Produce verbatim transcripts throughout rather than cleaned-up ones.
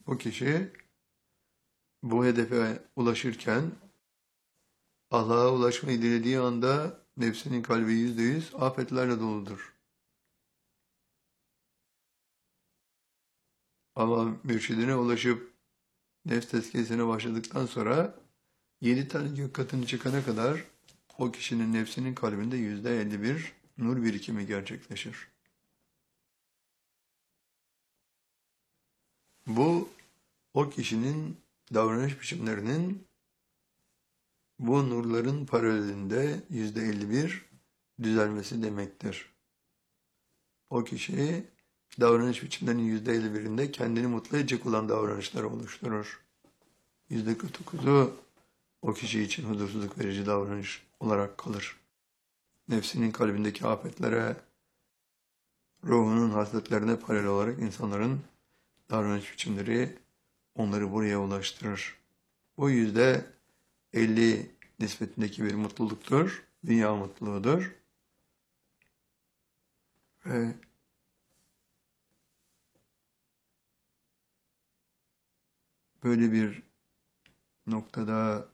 O kişi bu hedefe ulaşırken Allah'a ulaşmayı dilediği anda nefsinin kalbi yüzde yüz afetlerle doludur. Ama mürşidine ulaşıp nefs tezkiyesine başladıktan sonra yedi tane gök katını çıkana kadar o kişinin nefsinin kalbinde yüzde elli bir nur birikimi gerçekleşir. Bu o kişinin davranış biçimlerinin bu nurların paralelinde yüzde elli bir düzelmesi demektir. O kişi davranış biçimlerinin yüzde elli birinde kendini mutlu edecek olan davranışları oluşturur. yüzde kırk dokuzu o kişi için huzursuzluk verici davranış olarak kalır. Nefsinin kalbindeki afetlere, ruhunun hasletlerine paralel olarak insanların davranış biçimleri onları buraya ulaştırır. Bu yüzde elli nispetindeki bir mutluluktur, dünya mutluluğudur. Ve böyle bir noktada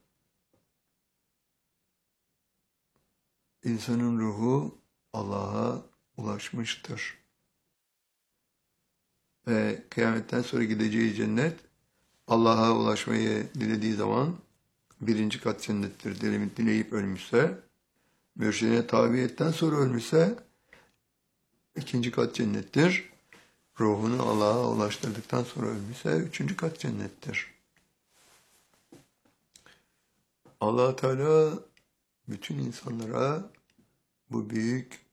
insanın ruhu Allah'a ulaşmıştır. Ve kıyametten sonra gideceği cennet, Allah'a ulaşmayı dilediği zaman birinci kat cennettir. Dileyip, dileyip ölmüşse, mürşidine tabiyetten sonra ölmüşse, ikinci kat cennettir. Ruhunu Allah'a ulaştırdıktan sonra ölmüşse, üçüncü kat cennettir. Allah Teala bütün insanlara bu büyük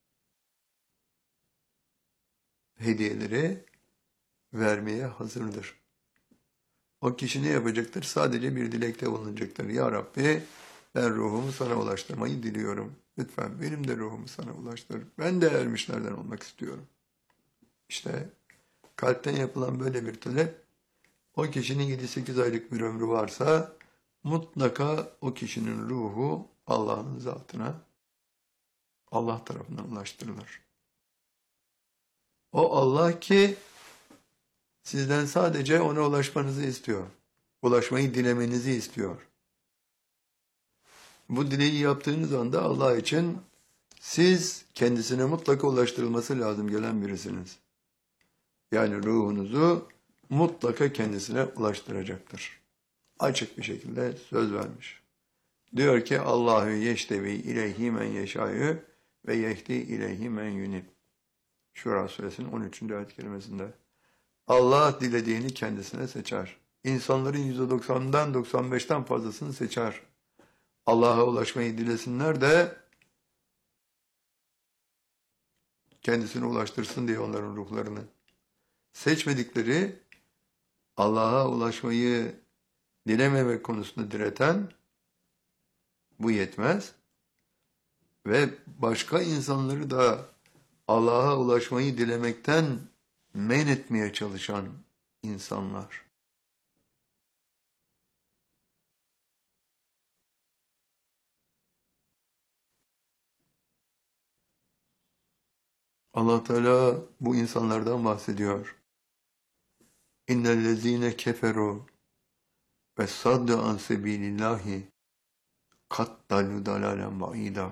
hediyeleri vermeye hazırdır. O kişi ne yapacaktır? Sadece bir dilekte bulunacaktır. Ya Rabbi, ben ruhumu sana ulaştırmayı diliyorum. Lütfen benim de ruhumu sana ulaştır. Ben de ermişlerden olmak istiyorum. İşte kalpten yapılan böyle bir talep, o kişinin yedi sekiz aylık bir ömrü varsa mutlaka o kişinin ruhu Allah'ın zatına, Allah tarafından ulaştırılır. O Allah ki sizden sadece ona ulaşmanızı istiyor. Ulaşmayı dilemenizi istiyor. Bu dileği yaptığınız anda Allah için siz kendisine mutlaka ulaştırılması lazım gelen birisiniz. Yani ruhunuzu mutlaka kendisine ulaştıracaktır. Açık bir şekilde söz vermiş. Diyor ki Allahu yeştevi ileyhi men yeşâ'yü ve yehdi ileyhi men yunib. Şura suresinin on üçüncü ayet kelimesinde. Allah dilediğini kendisine seçer. İnsanların yüzde doksandan doksan beşten fazlasını seçer. Allah'a ulaşmayı dilesinler de kendisine ulaştırsın diye onların ruhlarını. Seçmedikleri Allah'a ulaşmayı dilememek konusunda direten bu yetmez ve başka insanları da Allah'a ulaşmayı dilemekten men etmeye çalışan insanlar. Allah Teala bu insanlardan bahsediyor. İnnellezîne keferu ve saddu an sebilillahi kat dallu dalalen ba'ida.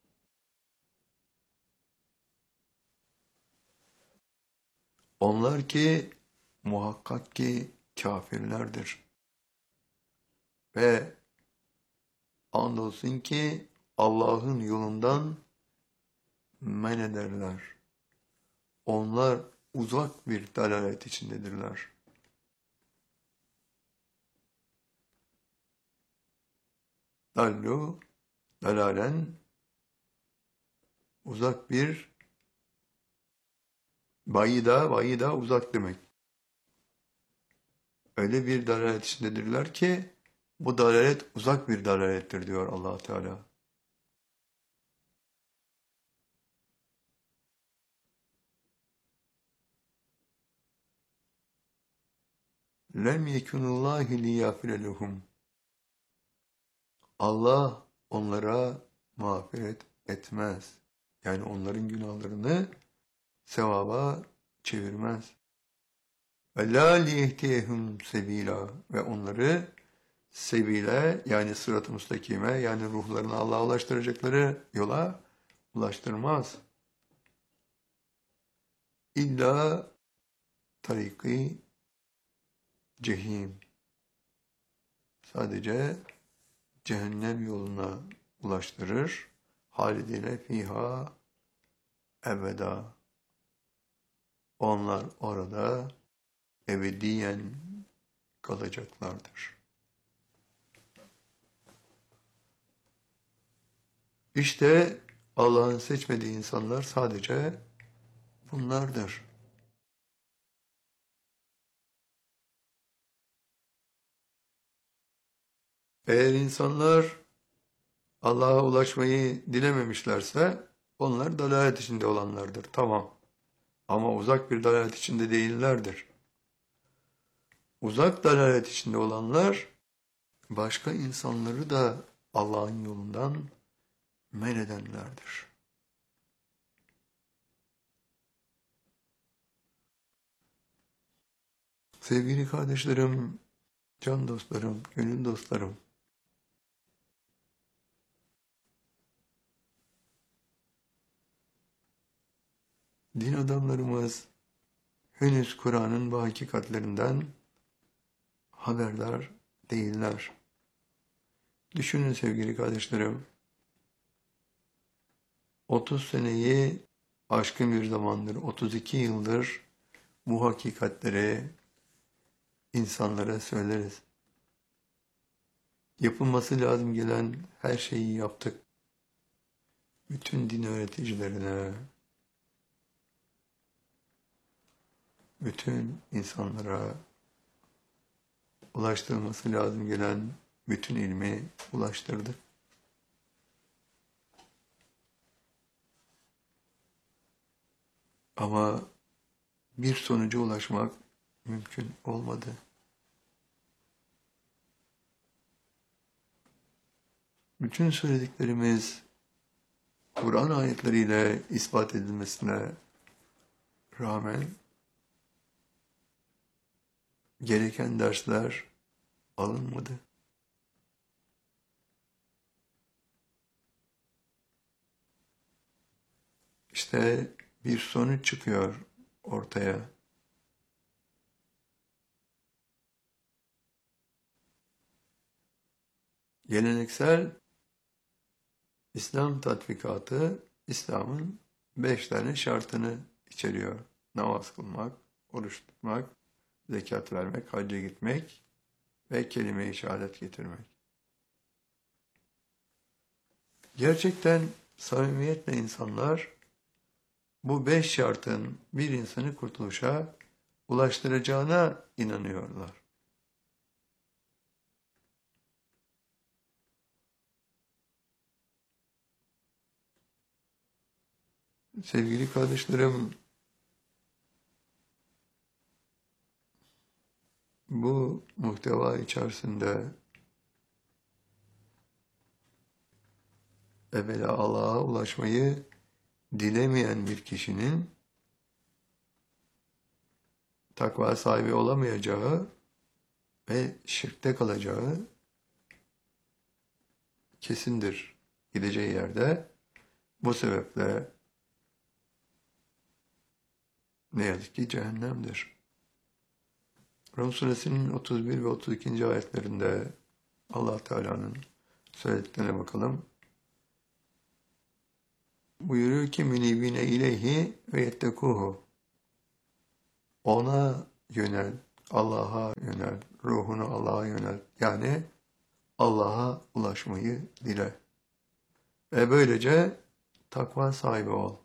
Onlar ki muhakkak ki kafirlerdir. Ve andolsun ki Allah'ın yolundan men ederler. Onlar uzak bir dalalet içindedirler. Dallu, dalalen, uzak bir, bayida, bayida uzak demek. Öyle bir dalalet içindedirler ki, bu dalalet uzak bir dalalettir diyor Allah Teala. Lem yekunullahi liyafire lehum. Allah onlara mağfiret etmez. Yani onların günahlarını sevaba çevirmez. ve la liyehtiyehum sebila ve onları sebile yani sırat-ı müstakime yani ruhlarını Allah'a ulaştıracakları yola ulaştırmaz. İlla tariki cehim. Sadece cehennem yoluna ulaştırır. Halidine fiha ebeda. Onlar orada ebediyen kalacaklardır. İşte Allah'ın seçmediği insanlar sadece bunlardır. Eğer insanlar Allah'a ulaşmayı dilememişlerse onlar dalalet içinde olanlardır. Tamam. Ama uzak bir dalalet içinde değillerdir. Uzak dalalet içinde olanlar başka insanları da Allah'ın yolundan men edenlerdir. Sevgili kardeşlerim, can dostlarım, gönül dostlarım, din adamlarımız henüz Kur'an'ın bu hakikatlerinden haberdar değiller. Düşünün sevgili kardeşlerim, otuz seneyi aşkın bir zamandır, otuz iki yıldır bu hakikatleri insanlara söyleriz. Yapılması lazım gelen her şeyi yaptık. Bütün din öğreticilerine, bütün insanlara ulaştırılması lazım gelen bütün ilmi ulaştırdık. Ama bir sonuca ulaşmak mümkün olmadı. Bütün söylediklerimiz Kur'an ayetleriyle ispat edilmesine rağmen gereken dersler alınmadı. İşte bir sonuç çıkıyor ortaya. Geleneksel İslam tatbikatı İslam'ın beş tane şartını içeriyor. Namaz kılmak, oruç tutmak, zekat vermek, hacca gitmek ve kelime-i şehadet getirmek. Gerçekten samimiyetle insanlar bu beş şartın bir insanı kurtuluşa ulaştıracağına inanıyorlar. Sevgili kardeşlerim, bu muhteva içerisinde evvela Allah'a ulaşmayı dilemeyen bir kişinin takva sahibi olamayacağı ve şirkte kalacağı kesindir gideceği yerde. Bu sebeple ne yazık ki cehennemdir. Rum suresinin otuz bir ve otuz ikinci ayetlerinde Allah Teala'nın söylediklerine bakalım. Buyuruyor ki münibine ileyhi ve yettekuhu. Ona yönel, Allah'a yönel, ruhunu Allah'a yönel. Yani Allah'a ulaşmayı dile. Ve böylece takva sahibi ol.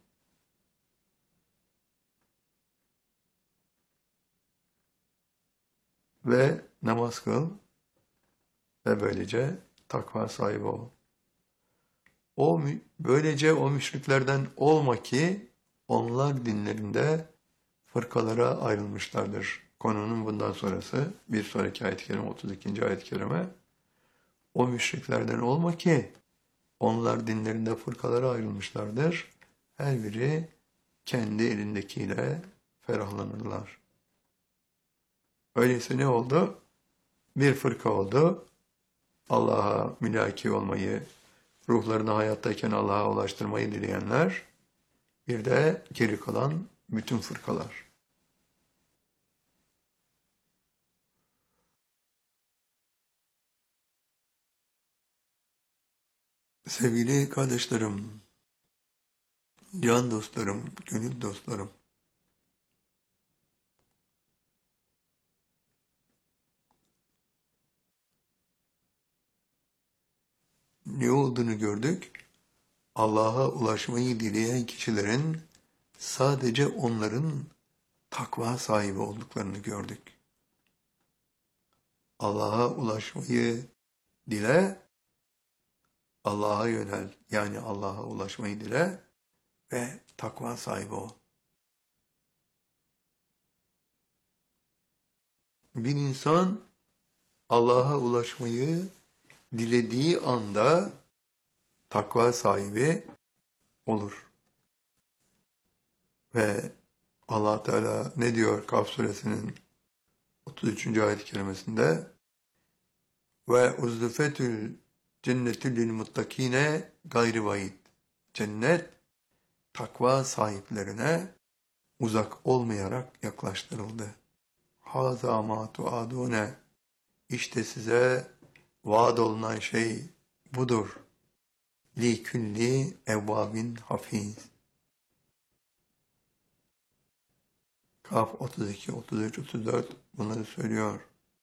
Ve namaz kıl ve böylece takva sahibi ol. O böylece o müşriklerden olma ki onlar dinlerinde fırkalara ayrılmışlardır. Konunun bundan sonrası bir sonraki ayet-i kerime otuz ikinci ayet-i kerime. O müşriklerden olma ki onlar dinlerinde fırkalara ayrılmışlardır. Her biri kendi elindekiyle ferahlanırlar. Öyleyse ne oldu? Bir fırka oldu. Allah'a mülaki olmayı, ruhlarını hayattayken Allah'a ulaştırmayı dileyenler, bir de geri kalan bütün fırkalar. Sevgili kardeşlerim, can dostlarım, gönül dostlarım, ne olduğunu gördük? Allah'a ulaşmayı dileyen kişilerin sadece onların takva sahibi olduklarını gördük. Allah'a ulaşmayı dile, Allah'a yönel, yani Allah'a ulaşmayı dile ve takva sahibi ol. Bir insan Allah'a ulaşmayı dilediği anda takva sahibi olur. Ve Allah Teala ne diyor Kaf suresinin otuz üçüncü ayet-i kerimesinde? Ve uzlufetül cennetü lil muttakine gayri vaid. Cennet takva sahiplerine uzak olmayarak yaklaştırıldı. Haza ma tuadune. İşte size vaad olunan şey budur. Li külli evvabin hafiz. Kaf otuz iki, otuz üç, otuz dört bunları söylüyor.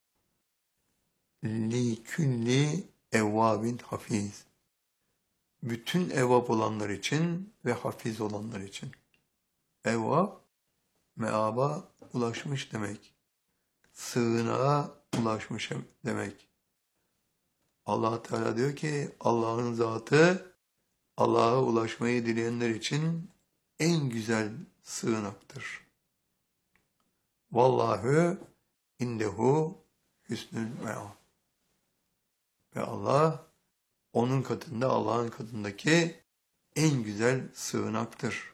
Li külli evvabin hafiz. Bütün evvab olanlar için ve hafiz olanlar için. Evvab, meaba ulaşmış demek. Sığınağa ulaşmış demek. Allah Teala diyor ki Allah'ın zatı Allah'a ulaşmayı dileyenler için en güzel sığınaktır. Vallahu indehu hüsnül me'ab. Ve Allah onun katında, Allah'ın katındaki en güzel sığınaktır.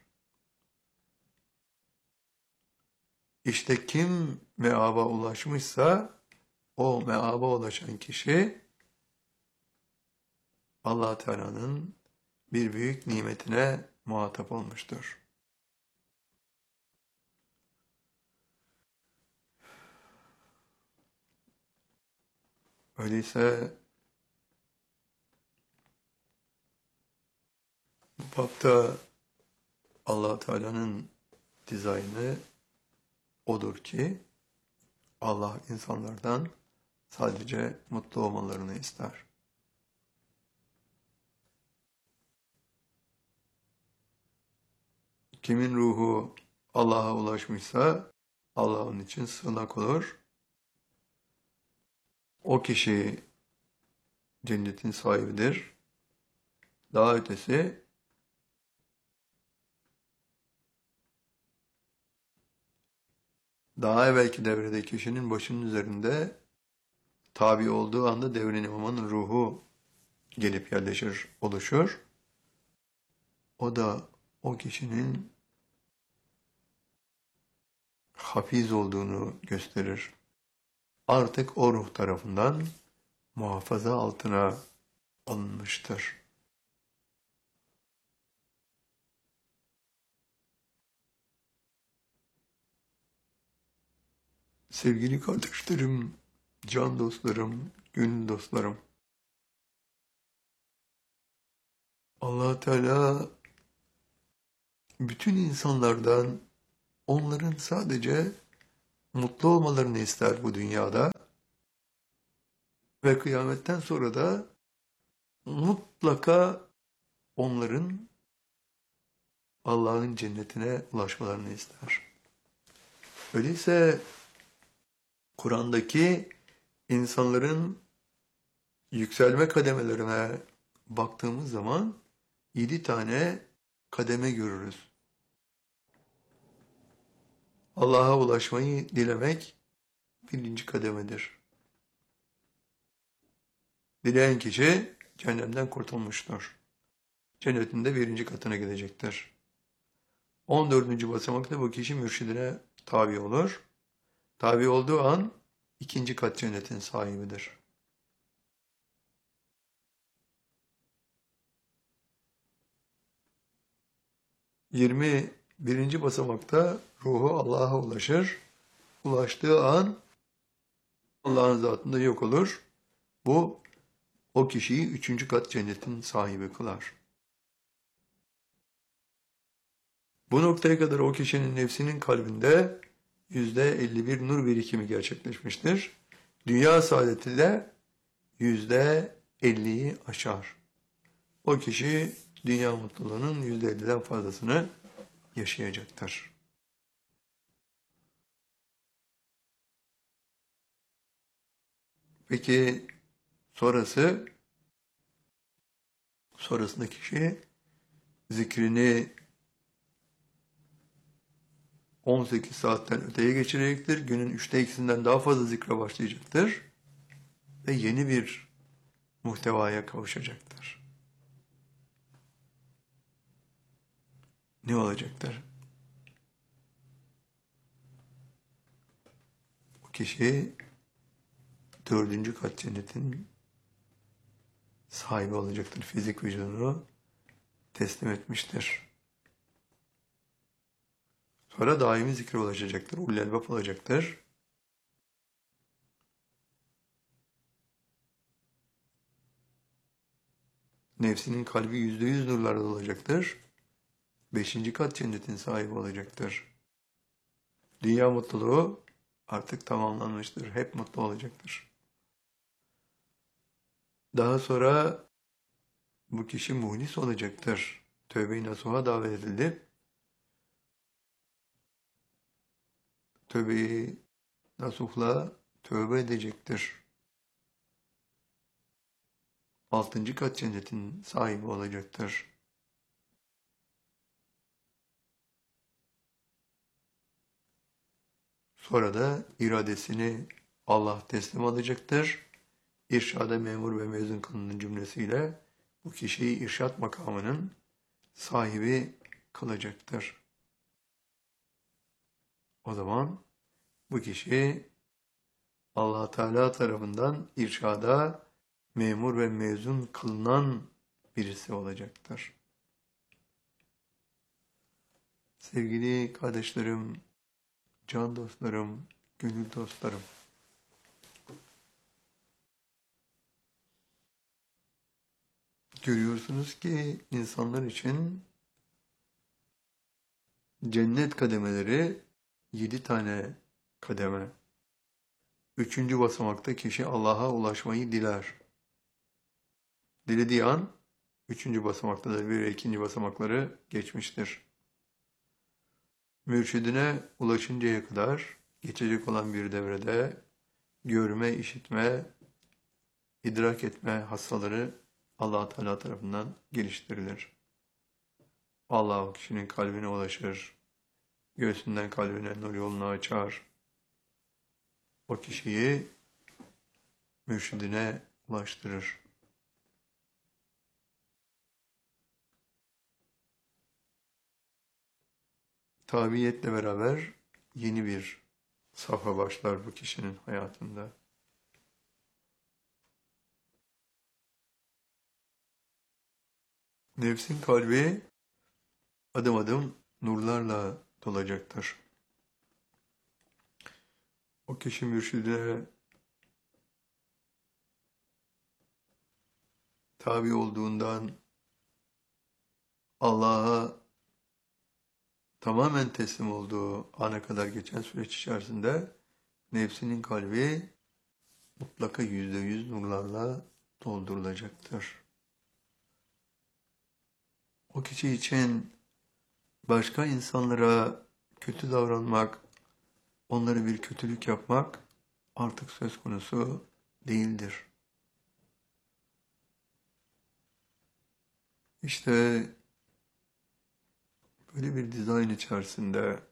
İşte kim meaba ulaşmışsa o meaba ulaşan kişi Allah Teala'nın bir büyük nimetine muhatap olmuştur. Öyleyse bu bapta Allah Teala'nın dizaynı odur ki Allah insanlardan sadece mutlu olmalarını ister. Kimin ruhu Allah'a ulaşmışsa Allah onun için sığınak olur. O kişi cennetin sahibidir. Daha ötesi daha evvelki devrede kişinin başının üzerinde tabi olduğu anda devrin imamının ruhu gelip yerleşir, oluşur. O da o kişinin hafiz olduğunu gösterir. Artık o ruh tarafından muhafaza altına alınmıştır. Sevgili kardeşlerim, can dostlarım, gönül dostlarım, Allah Teala bütün insanlardan onların sadece mutlu olmalarını ister bu dünyada ve kıyametten sonra da mutlaka onların Allah'ın cennetine ulaşmalarını ister. Öyleyse Kur'an'daki insanların yükselme kademelerine baktığımız zaman yedi tane kademe görürüz. Allah'a ulaşmayı dilemek birinci kademedir. Dileyen kişi cehennemden kurtulmuştur. Cennetin de birinci katına gidecektir. On dördüncü basamakta bu kişi mürşidine tabi olur. Tabi olduğu an ikinci kat cennetin sahibidir. Yirmi birinci basamakta ruhu Allah'a ulaşır. Ulaştığı an Allah'ın zatında yok olur. Bu o kişiyi üçüncü kat cennetin sahibi kılar. Bu noktaya kadar o kişinin nefsinin kalbinde yüzde elli bir nur birikimi gerçekleşmiştir. Dünya saadeti de yüzde elliyi aşar. O kişi dünya mutluluğunun yüzde elliden fazlasını yaşayacaktır. Peki sonrası, sonrasında kişi zikrini on sekiz saatten öteye geçirecektir. Günün üçte ikisinden daha fazla zikre başlayacaktır. Ve yeni bir muhtevaya kavuşacaktır. Ne olacaktır? O kişi dördüncü kat cennetin sahibi olacaktır. Fizik vücudunu teslim etmiştir. Sonra daimi zikre ulaşacaktır. Ulul elbap olacaktır. Nefsinin kalbi yüzde yüz nurlarla olacaktır. Beşinci kat cennetin sahibi olacaktır. Dünya mutluluğu artık tamamlanmıştır. Hep mutlu olacaktır. Daha sonra bu kişi muhlis olacaktır. Tövbe-i nasuha davet edildi. Tövbe-i nasuhla tövbe edecektir. Altıncı kat cennetin sahibi olacaktır. Sonra da iradesini Allah teslim alacaktır. İrşada memur ve mezun kılının cümlesiyle bu kişiyi irşat makamının sahibi kılacaktır. O zaman bu kişi Allah Teala tarafından irşada memur ve mezun kılınan birisi olacaktır. Sevgili kardeşlerim, can dostlarım, gönül dostlarım, görüyorsunuz ki insanlar için cennet kademeleri yedi tane kademe. Üçüncü basamakta kişi Allah'a ulaşmayı diler. Dilediği an üçüncü basamakta da bir ve ikinci basamakları geçmiştir. Mürşidine ulaşıncaya kadar geçecek olan bir devrede görme, işitme, idrak etme hassaları Allah Teala tarafından geliştirilir. Allah o kişinin kalbine ulaşır, göğsünden kalbine nur yolunu açar. O kişiyi mürşidine ulaştırır. Tabiiyetle beraber yeni bir safha başlar bu kişinin hayatında. Nefsin kalbi adım adım nurlarla dolacaktır. O kişi mürşidine tabi olduğundan Allah'a tamamen teslim olduğu ana kadar geçen süreç içerisinde nefsinin kalbi mutlaka yüzde yüz nurlarla doldurulacaktır. O kişi için başka insanlara kötü davranmak, onlara bir kötülük yapmak artık söz konusu değildir. İşte böyle bir dizayn içerisinde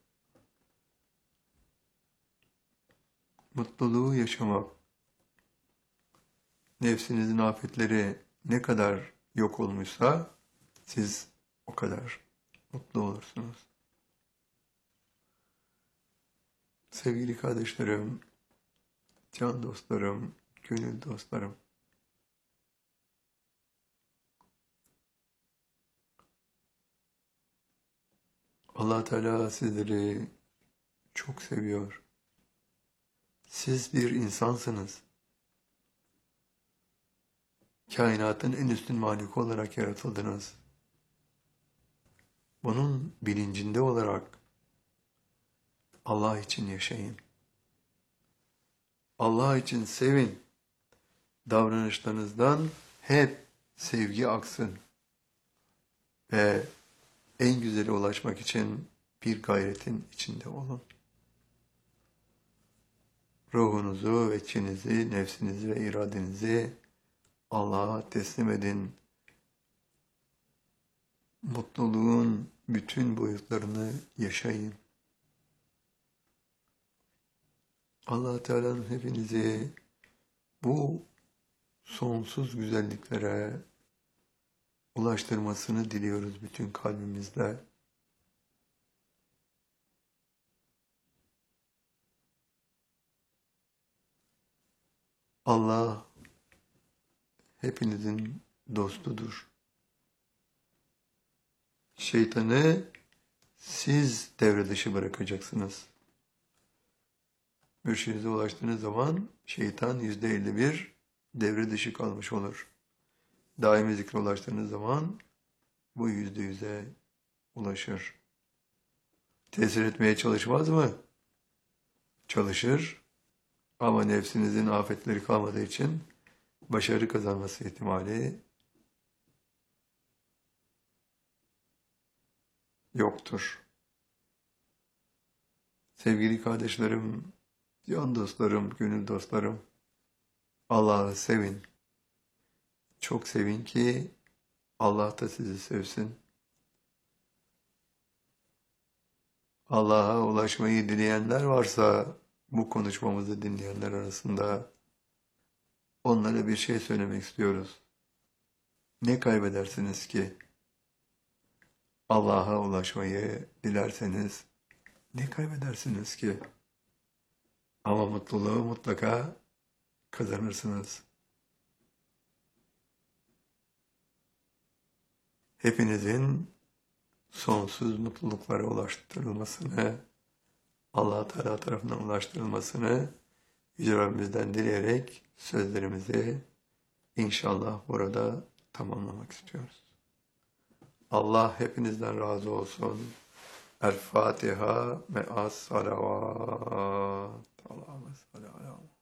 mutluluğu yaşamak, nefsinizin afetleri ne kadar yok olmuşsa siz o kadar mutlu olursunuz. Sevgili kardeşlerim, can dostlarım, gönül dostlarım. Allah Teala sizleri çok seviyor. Siz bir insansınız. Kainatın en üstün mahluku olarak yaratıldınız. Bunun bilincinde olarak Allah için yaşayın. Allah için sevin. Davranışlarınızdan hep sevgi aksın. Ve en güzele ulaşmak için bir gayretin içinde olun. Ruhunuzu, veçinizi, nefsinizi ve iradenizi Allah'a teslim edin. Mutluluğun bütün boyutlarını yaşayın. Allah Teala'nın hepinizi bu sonsuz güzelliklere ulaştırmasını diliyoruz bütün kalbimizle. Allah hepinizin dostudur. Şeytanı siz devre dışı bırakacaksınız. Mürşidinize ulaştığınız zaman şeytan yüzde elli bir devre dışı kalmış olur. Daimi zikre ulaştığınız zaman bu yüzde yüze ulaşır. Tesir etmeye çalışmaz mı? Çalışır ama nefsinizin afetleri kalmadığı için başarı kazanması ihtimali yoktur. Sevgili kardeşlerim, can dostlarım, gönül dostlarım, Allah'ı sevin. Çok sevin ki Allah da sizi sevsin. Allah'a ulaşmayı dileyenler varsa bu konuşmamızı dinleyenler arasında onlara bir şey söylemek istiyoruz. Ne kaybedersiniz ki? Allah'a ulaşmayı dilerseniz ne kaybedersiniz ki? Ama mutluluğu mutlaka kazanırsınız. Hepinizin sonsuz mutluluklara ulaştırılmasını, Allah Teala tarafından ulaştırılmasını Yüce Rabbimizden dileyerek sözlerimizi inşallah burada tamamlamak istiyoruz. Allah hepinizden razı olsun. El Fatiha me'as salavat. Allah'ım salli ala